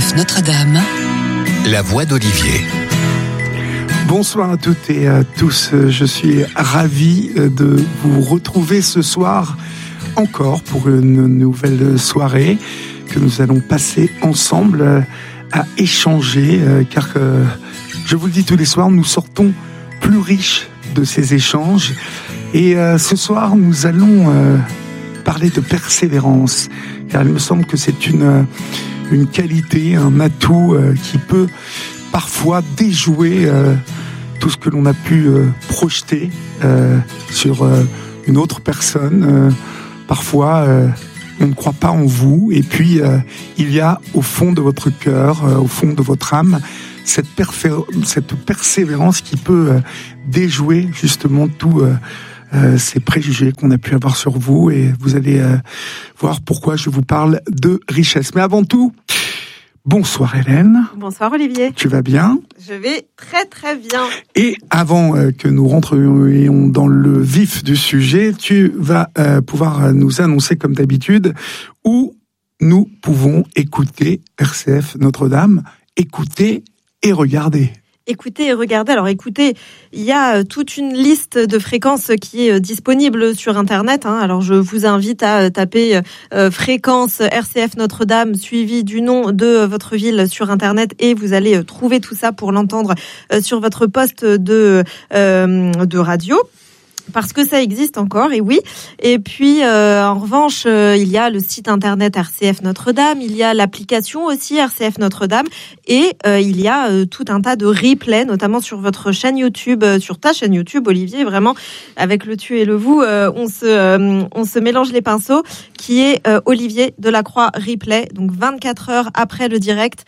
RCF Notre-Dame, la voix d'Olivier. Bonsoir à toutes et à tous. Je suis ravi de vous retrouver ce soir encore pour une nouvelle soirée que nous allons passer ensemble à échanger, car je vous le dis tous les soirs, nous sortons plus riches de ces échanges. Et ce soir, nous allons parler de persévérance, car il me semble que c'est une qualité, un atout qui peut parfois déjouer tout ce que l'on a pu projeter sur une autre personne. Parfois, on ne croit pas en vous, et puis il y a au fond de votre cœur, au fond de votre âme, cette persévérance qui peut déjouer justement tous ces préjugés qu'on a pu avoir sur vous, et vous allez voir pourquoi je vous parle de richesse. Mais avant tout, bonsoir Hélène. Bonsoir Olivier. Tu vas bien ? Je vais très très bien. Et avant que nous rentrions dans le vif du sujet, tu vas pouvoir nous annoncer comme d'habitude où nous pouvons écouter RCF Notre-Dame, écouter et regarder. Écoutez et regardez. Alors écoutez, il y a toute une liste de fréquences qui est disponible sur Internet. Alors je vous invite à taper fréquence RCF Notre-Dame suivi du nom de votre ville sur Internet et vous allez trouver tout ça pour l'entendre sur votre poste de radio. Parce que ça existe encore, et oui. Et puis, en revanche, il y a le site internet RCF Notre-Dame, il y a l'application aussi RCF Notre-Dame, et il y a tout un tas de replays, notamment sur votre chaîne YouTube, sur ta chaîne YouTube, Olivier. Vraiment, avec le tu et le vous, on se mélange les pinceaux, qui est Olivier Delacroix Replay. Donc, 24 heures après le direct,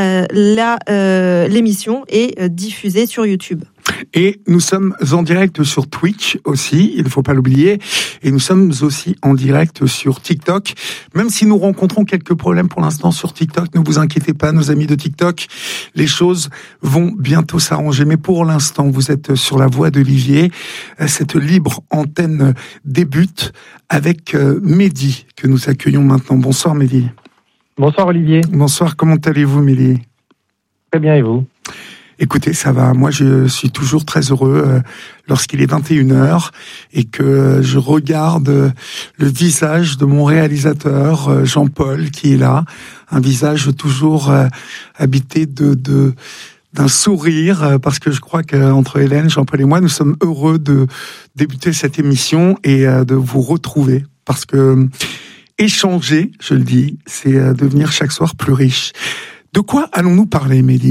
l'émission est diffusée sur YouTube. Et nous sommes en direct sur Twitch aussi, il ne faut pas l'oublier. Et nous sommes aussi en direct sur TikTok. Même si nous rencontrons quelques problèmes pour l'instant sur TikTok, ne vous inquiétez pas, nos amis de TikTok, les choses vont bientôt s'arranger. Mais pour l'instant, vous êtes sur la voie d'Olivier. Cette libre antenne débute avec Mehdi, que nous accueillons maintenant. Bonsoir Mehdi. Bonsoir Olivier. Bonsoir, comment allez-vous Mehdi ? Très bien, et vous ? Écoutez, ça va. Moi, je suis toujours très heureux lorsqu'il est 21h et que je regarde le visage de mon réalisateur, Jean-Paul, qui est là. Un visage toujours habité d'un sourire, parce que je crois qu'entre Hélène, Jean-Paul et moi, nous sommes heureux de débuter cette émission et de vous retrouver. Parce que échanger, je le dis, c'est devenir chaque soir plus riche. De quoi allons-nous parler, Mehdi ?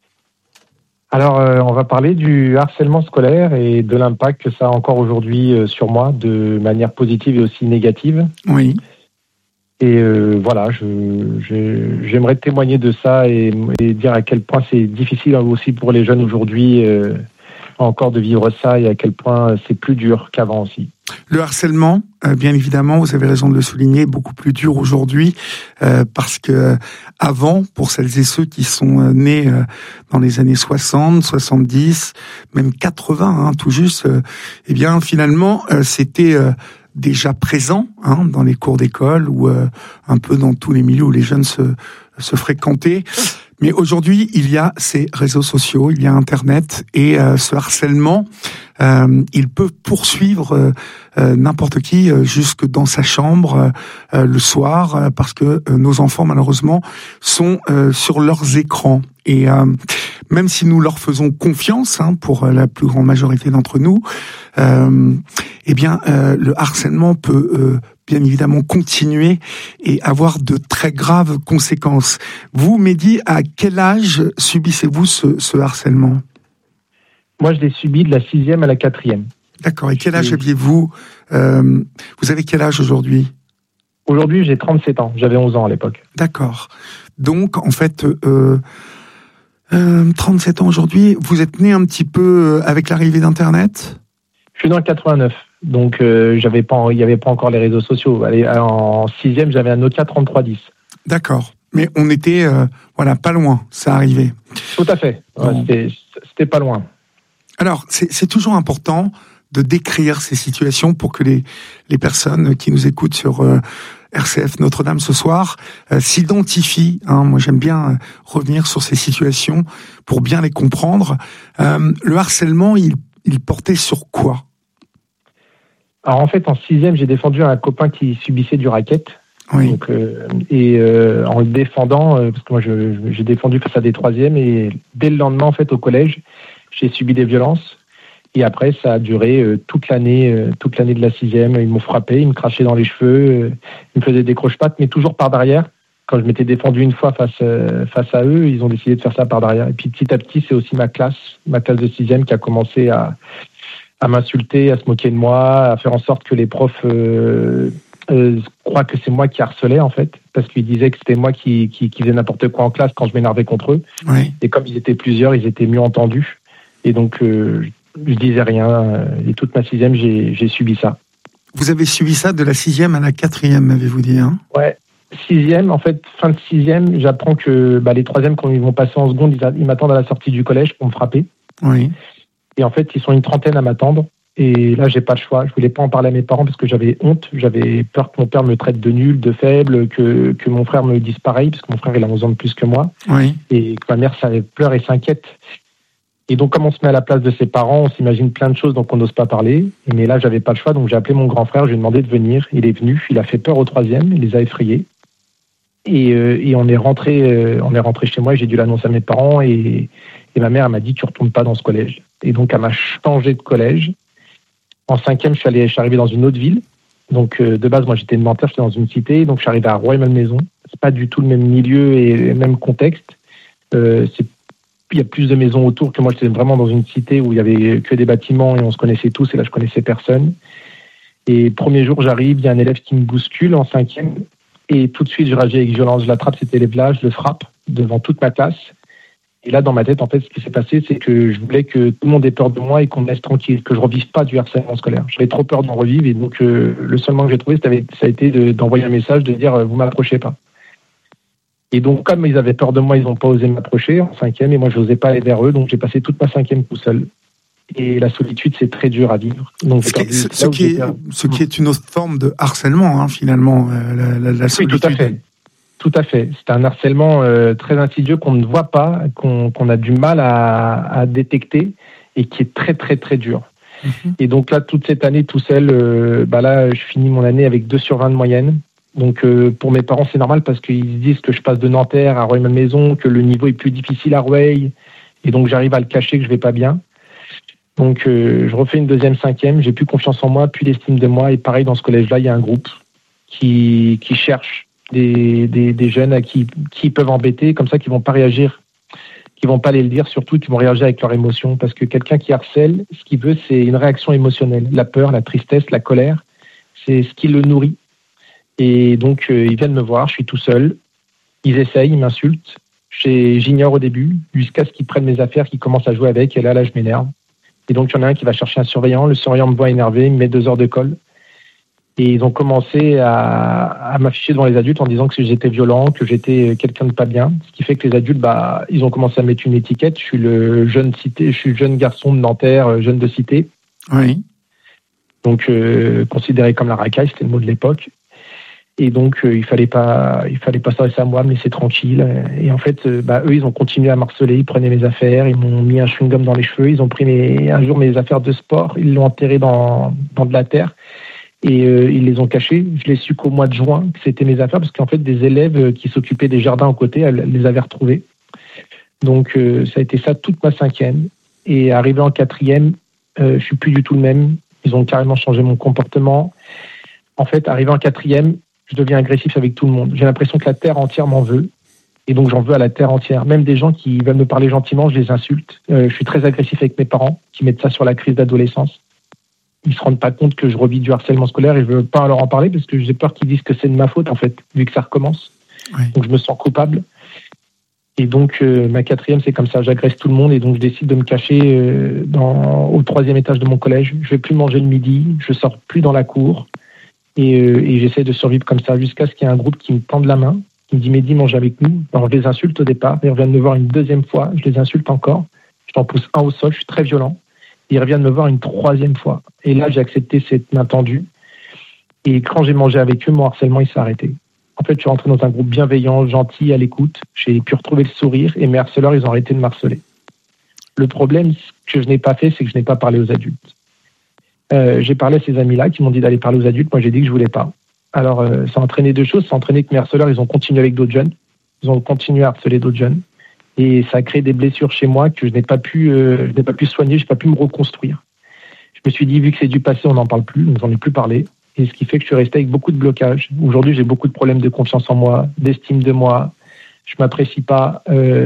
Alors, on va parler du harcèlement scolaire et de l'impact que ça a encore aujourd'hui sur moi, de manière positive et aussi négative. Oui. Et voilà, j'aimerais témoigner de ça et dire à quel point c'est difficile aussi pour les jeunes aujourd'hui encore de vivre ça et à quel point c'est plus dur qu'avant aussi. Le harcèlement, bien évidemment, vous avez raison de le souligner, est beaucoup plus dur aujourd'hui parce que avant, pour celles et ceux qui sont nés dans les années 60, 70, même 80, tout juste, eh bien finalement, c'était déjà présent dans les cours d'école ou un peu dans tous les milieux où les jeunes se fréquentaient. Mais aujourd'hui, il y a ces réseaux sociaux, il y a Internet, et ce harcèlement, il peut poursuivre n'importe qui jusque dans sa chambre le soir, parce que nos enfants, malheureusement, sont sur leurs écrans. Et même si nous leur faisons confiance, pour la plus grande majorité d'entre nous, eh bien, le harcèlement peut bien évidemment continuer et avoir de très graves conséquences. Vous, Mehdi, à quel âge subissez-vous ce harcèlement ? Moi, je l'ai subi de la 6e à la 4e. D'accord. Et quel âge aviez-vous ? Vous avez quel âge aujourd'hui ? Aujourd'hui, j'ai 37 ans. J'avais 11 ans à l'époque. D'accord. Donc, en fait, 37 ans aujourd'hui, vous êtes né un petit peu avec l'arrivée d'Internet ? Je suis dans le 89. Donc, il n'y avait pas encore les réseaux sociaux. En 6e, j'avais un Nokia 3310. D'accord. Mais on était, pas loin. Ça arrivait. Tout à fait. Ouais, c'était pas loin. Alors, c'est toujours important de décrire ces situations pour que les personnes qui nous écoutent sur RCF Notre-Dame ce soir s'identifient. Moi, j'aime bien revenir sur ces situations pour bien les comprendre. Le harcèlement, il portait sur quoi? Alors en fait, en 6e, j'ai défendu un copain qui subissait du racket. Oui. Donc, en le défendant, parce que moi j'ai défendu face à des 3e, et dès le lendemain, en fait, au collège, j'ai subi des violences. Et après, ça a duré toute l'année de la 6e. Ils m'ont frappé, ils me crachaient dans les cheveux, ils me faisaient des croche-pattes, mais toujours par derrière. Quand je m'étais défendu une fois face à eux, ils ont décidé de faire ça par derrière. Et puis petit à petit, c'est aussi ma classe de 6e qui a commencé à m'insulter, à se moquer de moi, à faire en sorte que les profs croient que c'est moi qui harcelais, en fait, parce qu'ils disaient que c'était moi qui faisais n'importe quoi en classe quand je m'énervais contre eux. Oui. Et comme ils étaient plusieurs, ils étaient mieux entendus. Et donc, je disais rien. Et toute ma 6e, j'ai subi ça. Vous avez subi ça de la 6e à la 4e, m'avez-vous dit, hein? Ouais. 6e, en fait, fin de 6e, j'apprends que les 3e, quand ils vont passer en seconde, ils m'attendent à la sortie du collège pour me frapper. Oui. Et en fait, ils sont une 30aine à m'attendre. Et là, j'ai pas le choix. Je voulais pas en parler à mes parents parce que j'avais honte. J'avais peur que mon père me traite de nul, de faible, que mon frère me dise pareil, parce que mon frère, il a 11 ans de plus que moi. Oui. Et que ma mère, ça pleure et s'inquiète. Et donc, comme on se met à la place de ses parents, on s'imagine plein de choses, donc on n'ose pas parler. Mais là, j'avais pas le choix, donc j'ai appelé mon grand frère, je lui ai demandé de venir. Il est venu, il a fait peur aux 3e, il les a effrayés. Et on est rentré chez moi, et j'ai dû l'annoncer à mes parents, et ma mère elle m'a dit, tu retournes pas dans ce collège. Et donc, elle m'a changé de collège. En 5e, je suis arrivé dans une autre ville. Donc, de base, moi, j'étais de Nanterre, j'étais dans une cité. Donc, je suis arrivé à Roy-Malmaison. C'est pas du tout le même milieu et le même contexte. Il y a plus de maisons autour que moi. J'étais vraiment dans une cité où il y avait que des bâtiments et on se connaissait tous. Et là, je connaissais personne. Et premier jour, j'arrive, il y a un élève qui me bouscule en 5e. Et tout de suite, je réagis avec violence. Je l'attrape, cet élève-là, je le frappe devant toute ma classe. Et là, dans ma tête, en fait, ce qui s'est passé, c'est que je voulais que tout le monde ait peur de moi et qu'on me laisse tranquille, que je revive pas du harcèlement scolaire. J'avais trop peur d'en revivre, et donc le seul moyen que j'ai trouvé, ça a été d'envoyer un message, de dire vous m'approchez pas. Et donc, comme ils avaient peur de moi, ils n'ont pas osé m'approcher en 5e, et moi, je n'osais pas aller vers eux, donc j'ai passé toute ma 5e tout seul. Et la solitude, c'est très dur à vivre. Donc, ce qui est une autre forme de harcèlement, finalement, la solitude. Oui, tout à fait. Tout à fait. C'est un harcèlement très insidieux qu'on ne voit pas, qu'on a du mal à détecter et qui est très, très, très dur. Mm-hmm. Et donc là, toute cette année, tout seul, là, je finis mon année avec 2/20 de moyenne. Donc pour mes parents, c'est normal parce qu'ils disent que je passe de Nanterre à Roy-Malmaison, que le niveau est plus difficile à Rueil. Et donc j'arrive à le cacher que je vais pas bien. Donc je refais une 2e, 5e. J'ai plus confiance en moi, plus d'estime de moi. Et pareil, dans ce collège-là, il y a un groupe qui cherche des jeunes à qui peuvent embêter, comme ça, qui vont pas réagir, qui vont pas aller le dire, surtout qui vont réagir avec leurs émotions, parce que quelqu'un qui harcèle, ce qu'il veut, c'est une réaction émotionnelle, la peur, la tristesse, la colère, c'est ce qui le nourrit. Et donc ils viennent me voir, je suis tout seul, ils essayent, ils m'insultent, j'ignore au début, jusqu'à ce qu'ils prennent mes affaires, qu'ils commencent à jouer avec, et là je m'énerve. Et donc il y en a un qui va chercher un surveillant, le surveillant me voit énervé, il me met 2 heures de colle. Et ils ont commencé à m'afficher devant les adultes en disant que j'étais violent, que j'étais quelqu'un de pas bien. Ce qui fait que les adultes, ils ont commencé à mettre une étiquette. Je suis le jeune garçon de Nanterre, jeune de cité. Oui. Donc considéré comme la racaille, c'était le mot de l'époque. Et donc il fallait pas s'adresser à moi, me laisser tranquille. Et en fait, eux, ils ont continué à m'harceler. Ils prenaient mes affaires, ils m'ont mis un chewing-gum dans les cheveux. Ils ont pris un jour mes affaires de sport, ils l'ont enterré dans de la terre. Et ils les ont cachés. Je l'ai su qu'au mois de juin, que c'était mes affaires, parce qu'en fait, des élèves qui s'occupaient des jardins à côté, elles les avaient retrouvés. Donc, ça a été ça toute ma 5e. Et arrivé en 4e, je suis plus du tout le même. Ils ont carrément changé mon comportement. En fait, arrivé en 4e, je deviens agressif avec tout le monde. J'ai l'impression que la terre entière m'en veut. Et donc, j'en veux à la terre entière. Même des gens qui veulent me parler gentiment, je les insulte. Je suis très agressif avec mes parents, qui mettent ça sur la crise d'adolescence. Ils se rendent pas compte que je revis du harcèlement scolaire et je veux pas leur en parler parce que j'ai peur qu'ils disent que c'est de ma faute, en fait, vu que ça recommence. Oui. Donc, je me sens coupable. Et donc, ma 4e, c'est comme ça. J'agresse tout le monde et donc je décide de me cacher au 3e étage de mon collège. Je vais plus manger le midi. Je sors plus dans la cour. Et j'essaie de survivre comme ça jusqu'à ce qu'il y ait un groupe qui me tende la main, qui me dit « Mehdi, mange avec nous ». Alors, je les insulte au départ. Ils reviennent me voir une 2e fois. Je les insulte encore. Je t'en pousse un au sol. Je suis très violent. Ils reviennent me voir une 3e fois. Et là, j'ai accepté cette main tendue. Et quand j'ai mangé avec eux, mon harcèlement, il s'est arrêté. En fait, je suis rentré dans un groupe bienveillant, gentil, à l'écoute. J'ai pu retrouver le sourire et mes harceleurs, ils ont arrêté de m'harceler. Le problème que je n'ai pas fait, c'est que je n'ai pas parlé aux adultes. J'ai parlé à ces amis-là qui m'ont dit d'aller parler aux adultes. Moi, j'ai dit que je voulais pas. Alors, ça a entraîné 2 choses. Ça a entraîné que mes harceleurs, ils ont continué avec d'autres jeunes. Ils ont continué à harceler d'autres jeunes. Et ça a créé des blessures chez moi que je n'ai pas pu soigner, je n'ai pas pu me reconstruire. Je me suis dit, vu que c'est du passé, on n'en parle plus, on n'en ai plus parlé. Et ce qui fait que je suis resté avec beaucoup de blocages. Aujourd'hui, j'ai beaucoup de problèmes de confiance en moi, d'estime de moi. Je ne m'apprécie pas.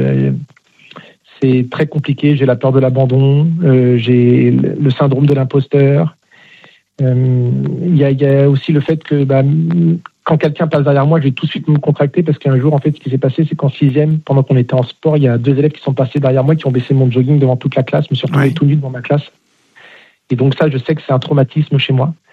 C'est très compliqué. J'ai la peur de l'abandon. J'ai le syndrome de l'imposteur. Il y a aussi le fait que quand quelqu'un passe derrière moi, je vais tout de suite me contracter parce qu'un jour, en fait, ce qui s'est passé, c'est qu'en 6e, pendant qu'on était en sport, il y a 2 élèves qui sont passés derrière moi, qui ont baissé mon jogging devant toute la classe, me suis retrouvé tout nu devant ma classe. Et donc ça, je sais que c'est un traumatisme chez moi.